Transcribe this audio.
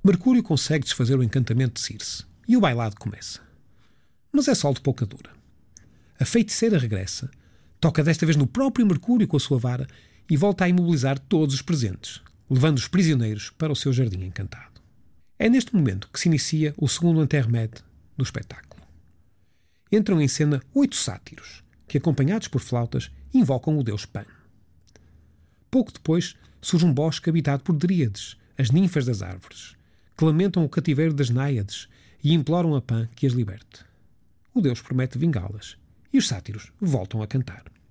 Mercúrio consegue desfazer o encantamento de Circe e o bailado começa. Mas é sol de pouca dura. A feiticeira regressa, toca desta vez no próprio Mercúrio com a sua vara e volta a imobilizar todos os presentes, levando os prisioneiros para o seu jardim encantado. É neste momento que se inicia o segundo intermédio do espetáculo. Entram em cena 8 sátiros, que, acompanhados por flautas, invocam o deus Pan. Pouco depois surge um bosque habitado por dríades, as ninfas das árvores, que lamentam o cativeiro das náiades e imploram a Pan que as liberte. O deus promete vingá-las e os sátiros voltam a cantar.